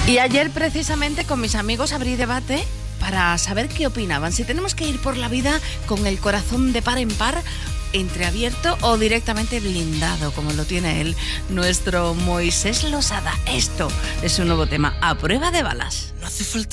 Y ayer precisamente con mis amigos abrí debate para saber qué opinaban. Si tenemos que ir por la vida con el corazón de par en par, entreabierto o directamente blindado, como lo tiene él, nuestro Moisés Losada. Esto es un nuevo tema a prueba de balas. No hace falta